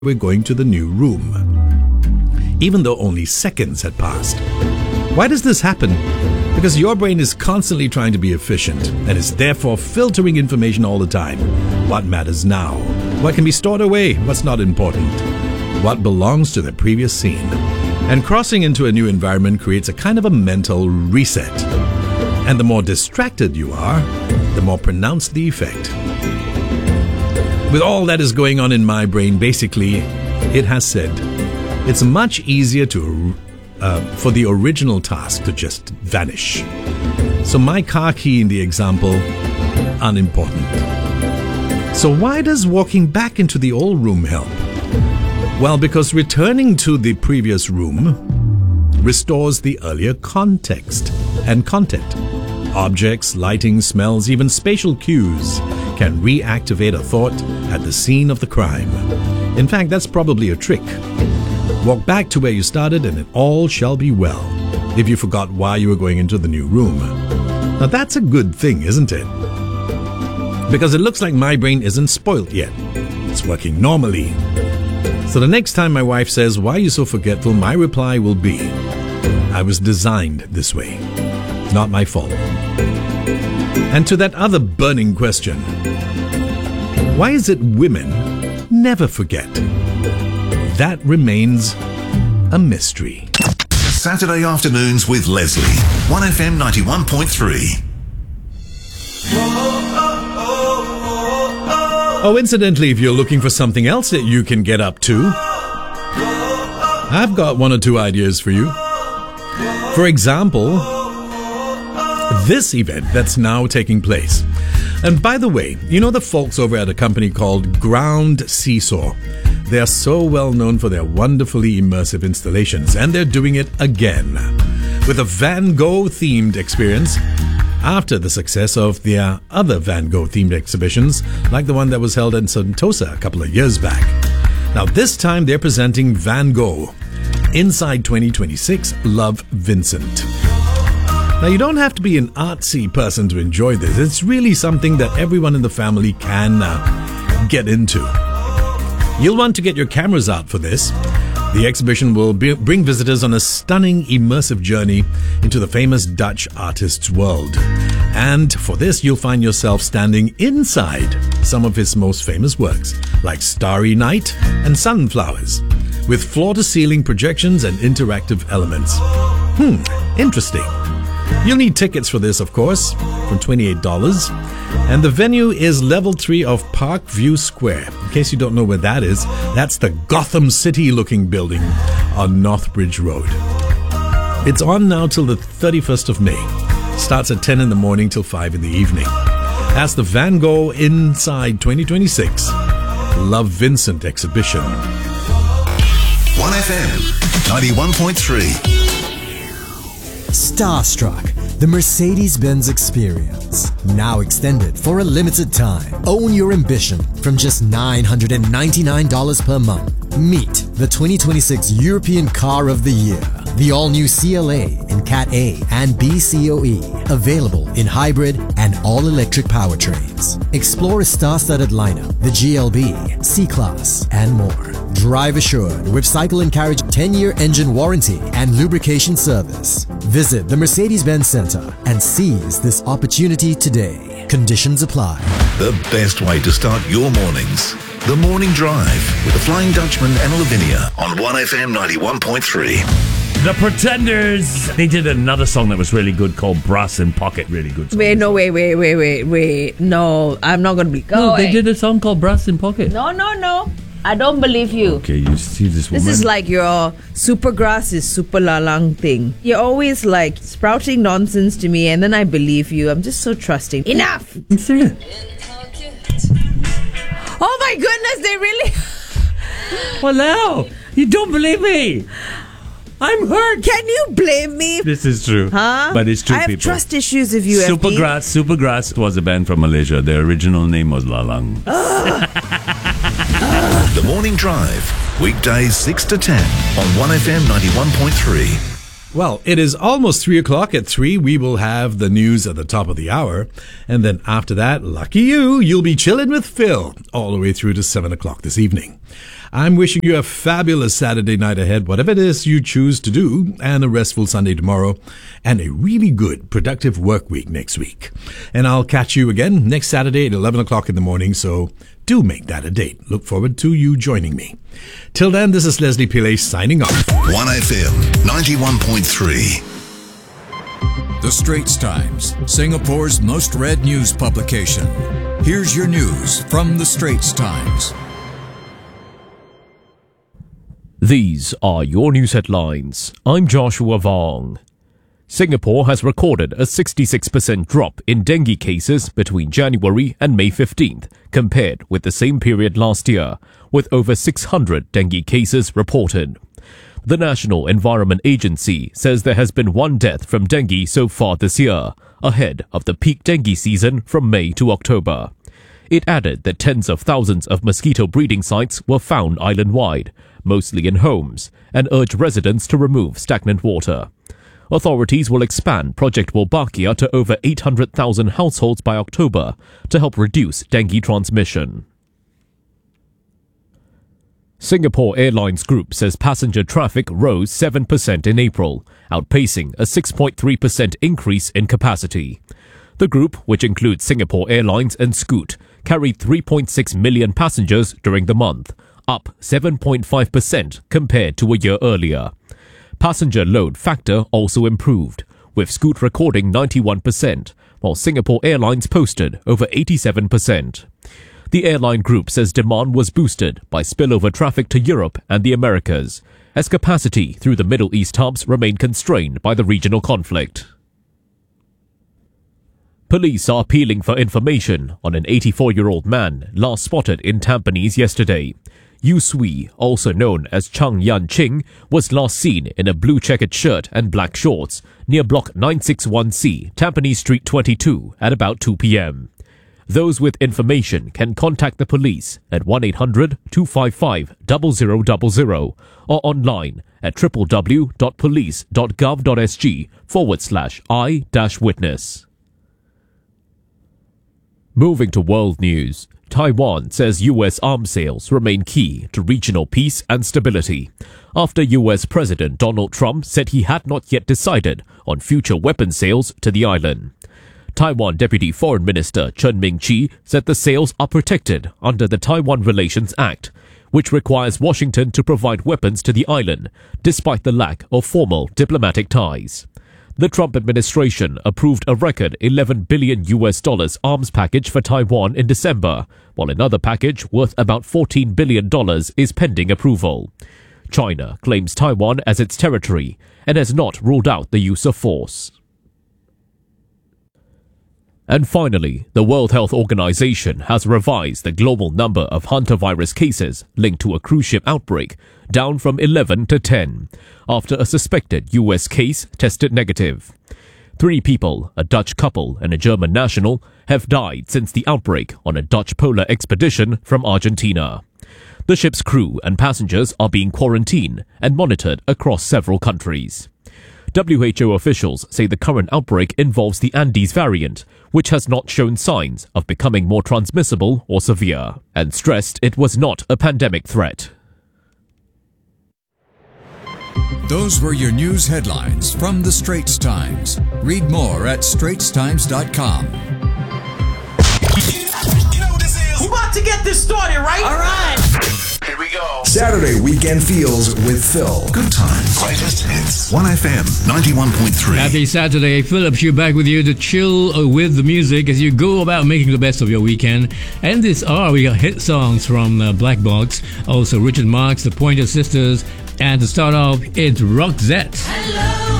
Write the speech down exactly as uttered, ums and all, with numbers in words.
we're going to the new room, even though only seconds had passed. Why does this happen? Because your brain is constantly trying to be efficient and is therefore filtering information all the time. What matters now? What can be stored away? What's not important? What belongs to the previous scene? And crossing into a new environment creates a kind of a mental reset. And the more distracted you are, the more pronounced the effect. With all that is going on in my brain, basically, it has said, it's much easier to uh, for the original task to just vanish. So my car key in the example, unimportant. So why does walking back into the old room help? Well, because returning to the previous room restores the earlier context and content. Objects, lighting, smells, even spatial cues can reactivate a thought at the scene of the crime. In fact, that's probably a trick. Walk back to where you started and it all shall be well, if you forgot why you were going into the new room. Now that's a good thing, isn't it? Because it looks like my brain isn't spoiled yet. It's working normally. So the next time my wife says, "Why are you so forgetful?" my reply will be, I was designed this way. Not my fault. And to that other burning question, why is it women never forget? That remains a mystery. Saturday afternoons with Leslie. one F M ninety-one point three. Oh, incidentally, if you're looking for something else that you can get up to, I've got one or two ideas for you. For example, this event that's now taking place. And by the way, you know the folks over at a company called Ground Seesaw? They are so well known for their wonderfully immersive installations, and they're doing it again with a Van Gogh themed experience after the success of their other Van Gogh themed exhibitions, like the one that was held in Sentosa a couple of years back. Now this time they're presenting Van Gogh Inside twenty twenty-six Love Vincent. Now, you don't have to be an artsy person to enjoy this. It's really something that everyone in the family can uh, get into. You'll want to get your cameras out for this. The exhibition will be, bring visitors on a stunning, immersive journey into the famous Dutch artist's world. And for this, you'll find yourself standing inside some of his most famous works, like Starry Night and Sunflowers, with floor-to-ceiling projections and interactive elements. Hmm, interesting. You'll need tickets for this, of course, for twenty-eight dollars. And the venue is level three of Parkview Square. In case you don't know where that is, that's the Gotham City-looking building on Northbridge Road. It's on now till the thirty-first of May. Starts at ten in the morning till five in the evening. That's the Van Gogh Inside twenty twenty-six Love Vincent exhibition. one F M ninety-one point three. Starstruck, the Mercedes-Benz experience. Now extended for a limited time. Own your ambition from just nine hundred ninety-nine dollars per month. Meet the twenty twenty-six European Car of the Year. The all-new C L A in Cat A and B C O E. Available in hybrid and all-electric powertrains. Explore a star-studded lineup, the G L B, C-Class, and more. Drive assured with Cycle and Carriage ten-year engine warranty and lubrication service. Visit the Mercedes-Benz Center and seize this opportunity today. Conditions apply. The best way to start your mornings. The Morning Drive with the Flying Dutchman and Lavinia on one F M ninety-one point three. The Pretenders. They did another song that was really good called Brass in Pocket. Really good song. Wait, no, wait, wait, wait, wait, wait. No, I'm not going to be... Go No, away. they did a song called Brass in Pocket. No, no, no. I don't believe you. Okay, you see this woman. This is like your super grass is super lalang thing. You're always like sprouting nonsense to me and then I believe you. I'm just so trusting. Enough! Sing it. Oh my goodness, they really... Well, now, you don't believe me. I'm hurt. Can you blame me? This is true. Huh? But it's true, I have people. trust issues with you, F D. Supergrass, Supergrass was a band from Malaysia. Their original name was Lalang. The Morning Drive, weekdays six to ten on one F M ninety-one point three. Well, it is almost three o'clock. At three, we will have the news at the top of the hour. And then after that, lucky you, you'll be chilling with Phil all the way through to seven o'clock this evening. I'm wishing you a fabulous Saturday night ahead, whatever it is you choose to do, and a restful Sunday tomorrow, and a really good, productive work week next week. And I'll catch you again next Saturday at eleven o'clock in the morning, so do make that a date. Look forward to you joining me. Till then, this is Leslie Pillay signing off. one F M ninety-one point three. The Straits Times, Singapore's most read news publication. Here's your news from The Straits Times. These are your news headlines. I'm Joshua Vong. Singapore has recorded a sixty-six percent drop in dengue cases between January and May fifteenth, compared with the same period last year, with over six hundred dengue cases reported. The National Environment Agency says there has been one death from dengue so far this year, ahead of the peak dengue season from May to October. It added that tens of thousands of mosquito breeding sites were found island-wide, mostly in homes, and urged residents to remove stagnant water. Authorities will expand Project Wolbachia to over eight hundred thousand households by October to help reduce dengue transmission. Singapore Airlines Group says passenger traffic rose seven percent in April, outpacing a six point three percent increase in capacity. The group, which includes Singapore Airlines and Scoot, carried three point six million passengers during the month, up seven point five percent compared to a year earlier. Passenger load factor also improved, with Scoot recording ninety-one percent, while Singapore Airlines posted over eighty-seven percent. The airline group says demand was boosted by spillover traffic to Europe and the Americas, as capacity through the Middle East hubs remained constrained by the regional conflict. Police are appealing for information on an eighty-four-year-old man last spotted in Tampines yesterday. Yu Sui, also known as Chang Yan Ching, was last seen in a blue checkered shirt and black shorts near Block nine sixty-one C, Tampines Street twenty-two at about two p.m. Those with information can contact the police at one eight hundred two five five zero zero zero zero or online at www.police.gov.sg forward slash I dash witness. Moving to world news, Taiwan says U S arms sales remain key to regional peace and stability, after U S President Donald Trump said he had not yet decided on future weapons sales to the island. Taiwan Deputy Foreign Minister Chen Ming-chi said the sales are protected under the Taiwan Relations Act, which requires Washington to provide weapons to the island, despite the lack of formal diplomatic ties. The Trump administration approved a record eleven billion U S dollars arms package for Taiwan in December, while another package worth about fourteen billion dollars is pending approval. China claims Taiwan as its territory and has not ruled out the use of force. And finally, the World Health Organization has revised the global number of hantavirus cases linked to a cruise ship outbreak down from eleven to ten, after a suspected U S case tested negative. Three people, a Dutch couple and a German national, have died since the outbreak on a Dutch polar expedition from Argentina. The ship's crew and passengers are being quarantined and monitored across several countries. W H O officials say the current outbreak involves the Andes variant, which has not shown signs of becoming more transmissible or severe, and stressed it was not a pandemic threat. Those were your news headlines from The Straits Times. Read more at straits times dot com. You know what this is? We're about to get this started, right? All right. Here we go. Saturday Weekend Feels with Phil. Good times. Greatest hits. one F M ninety-one point three. Happy Saturday. Philip here back with you to chill with the music as you go about making the best of your weekend. And this hour, we got hit songs from uh, Black Box, also Richard Marx, the Pointer Sisters, and to start off, it's Roxette. Hello.